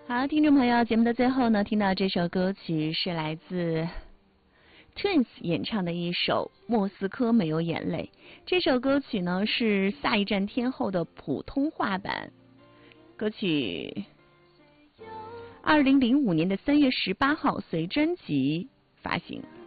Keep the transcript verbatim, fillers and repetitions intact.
好，听众朋友，节目的最后呢，听到这首歌曲是来自 Twins 演唱的一首《莫斯科没有眼泪》。这首歌曲呢是下一站天后的普通话版。歌曲二零零五年的三月十八号随专辑发行。